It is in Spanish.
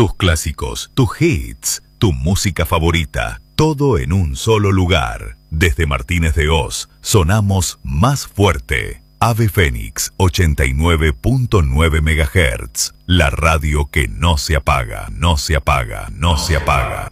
Tus clásicos, tus hits, tu música favorita, todo en un solo lugar. Desde Martínez de Oz, sonamos más fuerte. Ave Fénix 89.9 MHz. La radio que no se apaga, no se apaga, no se apaga.